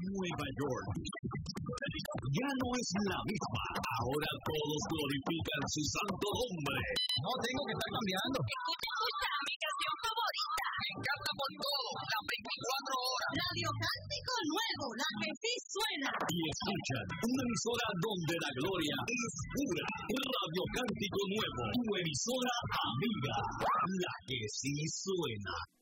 Nueva York. Ya no es la misma. Ahora todos glorifican su santo nombre. No tengo que estar cambiando. Escucha mi canción favorita. Me encanta por todo. Las 24 horas. Radio Cántico Nuevo, la que sí suena. Y escuchan una emisora donde la gloria es pura. Radio Cántico Nuevo, tu emisora amiga, la que sí suena.